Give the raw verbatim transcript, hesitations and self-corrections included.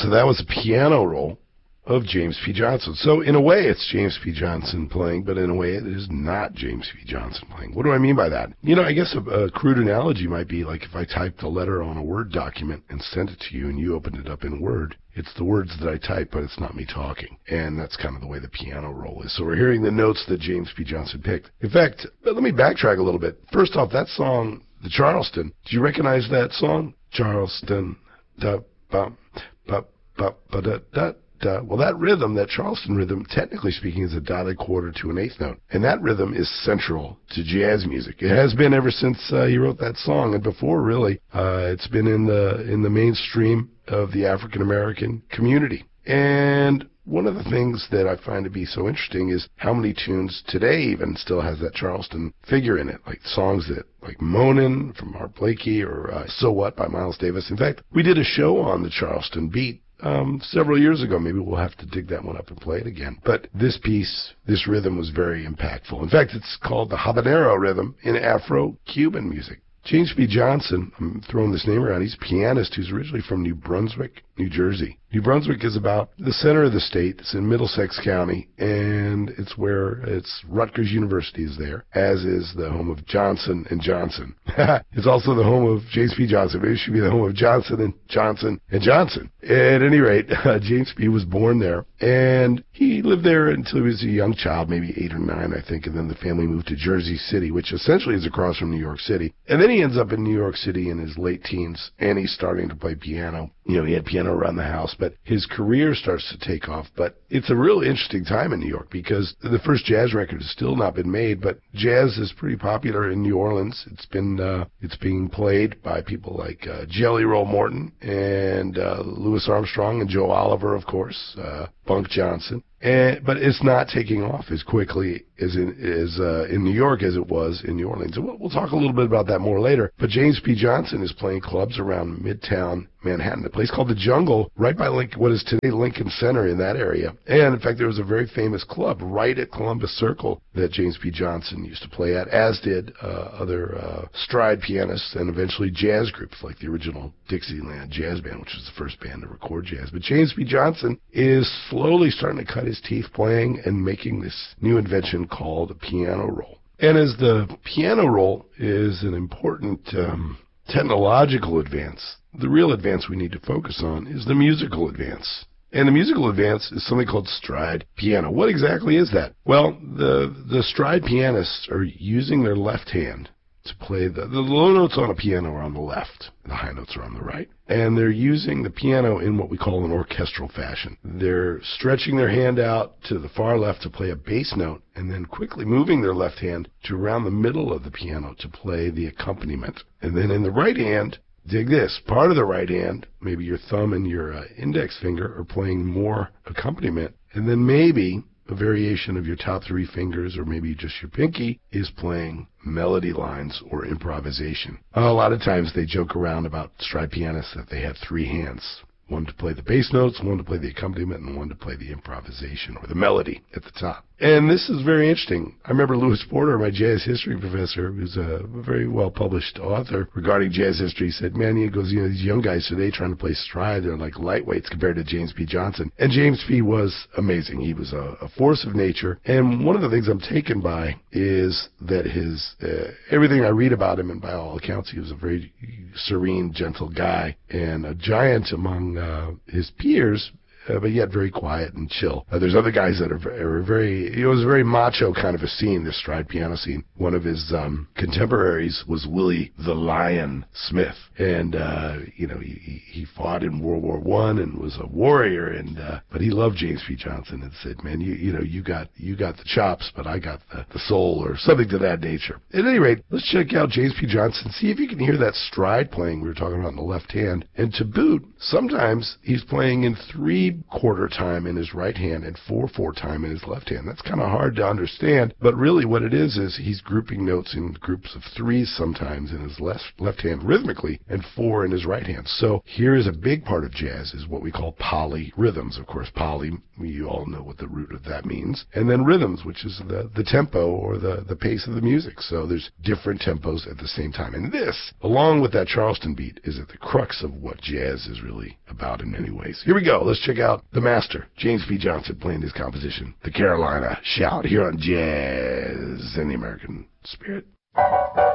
So that was a piano roll of James P. Johnson. So in a way, it's James P. Johnson playing, but in a way, it is not James P. Johnson playing. What do I mean by that? You know, I guess a, a crude analogy might be like if I typed a letter on a Word document and sent it to you and you opened it up in Word. It's the words that I type, but it's not me talking. And that's kind of the way the piano roll is. So we're hearing the notes that James P. Johnson picked. In fact, let me backtrack a little bit. First off, that song, the Charleston, do you recognize that song? Charleston, da, bum, ba, ba, ba, da, da. Uh, well, that rhythm, that Charleston rhythm, technically speaking, is a dotted quarter to an eighth note. And that rhythm is central to jazz music. It has been ever since uh, he wrote that song. And before, really, uh, it's been in the in the mainstream of the African-American community. And one of the things that I find to be so interesting is how many tunes today even still has that Charleston figure in it, like songs that, like Moanin' from Art Blakey or uh, So What by Miles Davis. In fact, we did a show on the Charleston beat Um, several years ago. Maybe we'll have to dig that one up and play it again. But this piece, this rhythm was very impactful. In fact, it's called the habanero rhythm in Afro-Cuban music. James P. Johnson, I'm throwing this name around, he's a pianist who's originally from New Brunswick, New Jersey. New Brunswick is about the center of the state. It's in Middlesex County, and it's where it's Rutgers University is there, as is the home of Johnson and Johnson. It's also the home of James P. Johnson. Maybe it should be the home of Johnson and Johnson and Johnson. At any rate, uh, James P. was born there, and he lived there until he was a young child, maybe eight or nine, I think, and then the family moved to Jersey City, which essentially is across from New York City. And then he ends up in New York City in his late teens, and he's starting to play piano. You know, he had piano around the house, but his career starts to take off. But it's a real interesting time in New York because the first jazz record has still not been made, but jazz is pretty popular in New Orleans. It's been, uh, it's being played by people like uh, Jelly Roll Morton and uh, Louis Armstrong and Joe Oliver, of course, uh, Bunk Johnson. And, but it's not taking off as quickly as in, as, uh, in New York as it was in New Orleans. And we'll, we'll talk a little bit about that more later. But James P. Johnson is playing clubs around Midtown Manhattan, a place called The Jungle, right by Link, what is today Lincoln Center in that area. And, in fact, there was a very famous club right at Columbus Circle that James P. Johnson used to play at, as did uh, other uh, stride pianists and eventually jazz groups like the original Dixieland Jazz Band, which was the first band to record jazz. But James P. Johnson is slowly starting to cut his teeth playing and making this new invention called a piano roll. And as the piano roll is an important um, technological advance, the real advance we need to focus on is the musical advance. And the musical advance is something called stride piano. What exactly is that? Well, the the stride pianists are using their left hand to play the, the low notes on a piano are on the left, the high notes are on the right. And they're using the piano in what we call an orchestral fashion. They're stretching their hand out to the far left to play a bass note, and then quickly moving their left hand to around the middle of the piano to play the accompaniment. And then in the right hand, dig this, part of the right hand, maybe your thumb and your uh, index finger are playing more accompaniment, and then maybe a variation of your top three fingers, or maybe just your pinky, is playing melody lines or improvisation. A lot of times they joke around about stride pianists that they have three hands. One to play the bass notes, one to play the accompaniment, and one to play the improvisation or the melody at the top. And this is very interesting. I remember Louis Porter, my jazz history professor, who's a very well-published author regarding jazz history, said, man, he goes, you know, these young guys today trying to play stride, they're like lightweights compared to James P. Johnson. And James P. was amazing. He was a, a force of nature. And one of the things I'm taken by is that his, uh, everything I read about him, and by all accounts, he was a very serene, gentle guy and a giant among uh, his peers, Uh, but yet very quiet and chill. Uh, there's other guys that are, are very, it was a very macho kind of a scene, this stride piano scene. One of his um, contemporaries was Willie the Lion Smith. And, uh, you know, he, he fought in World War One and was a warrior, and uh, but he loved James P. Johnson and said, man, you you know, you got you got the chops, but I got the, the soul, or something to that nature. At any rate, let's check out James P. Johnson, see if you can hear that stride playing we were talking about in the left hand. And to boot, sometimes he's playing in three three quarter time in his right hand and four four time in his left hand. That's kind of hard to understand, but really what it is is he's grouping notes in groups of threes sometimes in his left left hand rhythmically and four in his right hand. So here is a big part of jazz is what we call polyrhythms. Of course, poly, you all know what the root of that means. And then rhythms, which is the, the tempo or the, the pace of the music. So there's different tempos at the same time. And this, along with that Charleston beat, is at the crux of what jazz is really about in many ways. Here we go. Let's check out the master, James P. Johnson, playing his composition, The Carolina Shout, here on Jazz and the American Spirit.